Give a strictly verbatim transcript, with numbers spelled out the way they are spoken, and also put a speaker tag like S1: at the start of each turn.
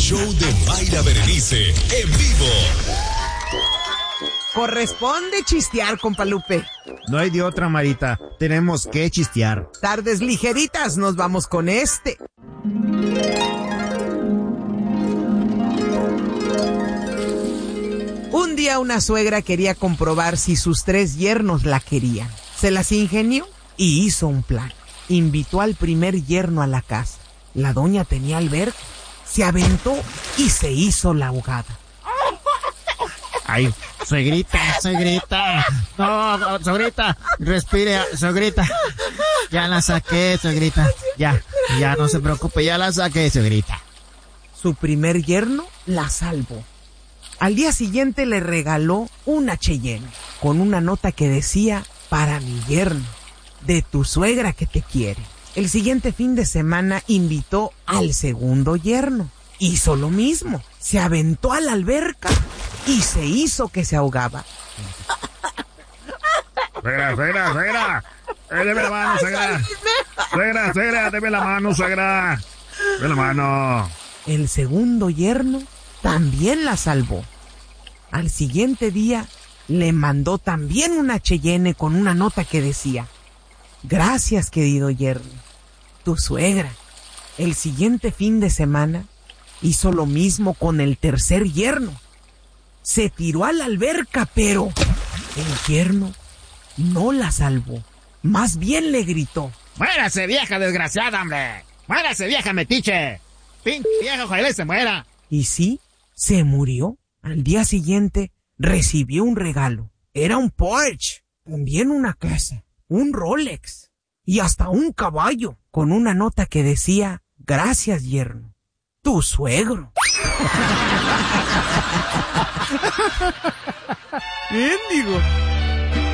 S1: show de Mayra Berenice, en vivo.
S2: Corresponde chistear, compa Lupe.
S3: No hay de otra, Marita. Tenemos que chistear.
S2: Tardes ligeritas, nos vamos con este. Un día una suegra quería comprobar si sus tres yernos la querían. Se las ingenió y hizo un plan. Invitó al primer yerno a la casa. La doña tenía alberca. Se aventó y se hizo la ahogada.
S3: Ay, suegrita, suegrita. No, no, suegrita, respire, suegrita. Ya la saqué, suegrita. Ya, ya no se preocupe, ya la saqué, suegrita.
S2: Su primer yerno la salvó. Al día siguiente le regaló una Cheyenne con una nota que decía: para mi yerno, de tu suegra que te quiere. El siguiente fin de semana invitó al segundo yerno. Hizo lo mismo. Se aventó a la alberca y se hizo que se ahogaba.
S4: Suegra, suegra, suegra. Eh, deme la mano, suegra. Suegra, suegra, deme la mano, suegra. Deme la mano.
S2: El segundo yerno también la salvó. Al siguiente día le mandó también una Cheyenne con una nota que decía: gracias, querido yerno, tu suegra. El siguiente fin de semana hizo lo mismo con el tercer yerno. Se tiró a la alberca, pero el yerno no la salvó. Más bien le gritó:
S4: ¡muérase, vieja desgraciada, hombre! ¡Muérase, vieja metiche! ¡Pinche vieja, ojalá se muera!
S2: Y sí, se murió. Al día siguiente recibió un regalo. Era un Porsche, también una casa, un Rolex y hasta un caballo con una nota que decía: gracias, yerno, tu suegro.
S3: Bien, digo.